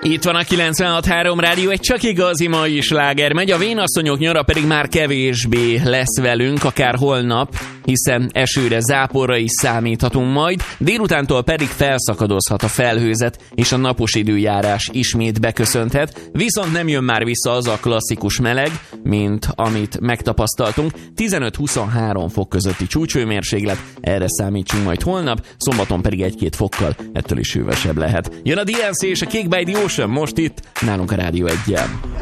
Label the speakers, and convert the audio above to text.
Speaker 1: Itt van a 96.3 Rádió, egy csak igazi mai sláger megy, a vénasszonyok nyara pedig már kevésbé lesz velünk, akár holnap, hiszen esőre, záporra is számíthatunk majd, délutántól pedig felszakadozhat a felhőzet, és a napos időjárás ismét beköszönthet, viszont nem jön már vissza az a klasszikus meleg, mint amit megtapasztaltunk, 15-23 fok közötti csúcshőmérséklet, erre számítsunk majd holnap, szombaton pedig 1-2 fokkal, ettől is hűvösebb lehet. Jön a DNC és a Cake by the Ocean most itt, nálunk a Rádió 1-jel.